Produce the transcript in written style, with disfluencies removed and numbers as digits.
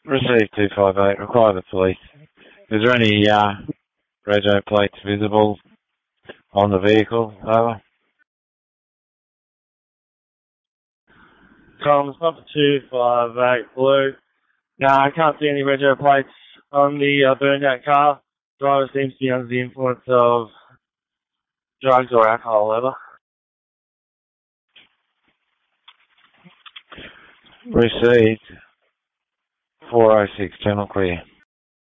Received 258. Require the police. Is there any rego plates visible on the vehicle? Over. Comms number 258 Blue. No, I can't see any rego plates on the burned out car. Driver seems to be under the influence of drugs or alcohol, over. Received 406. Channel clear.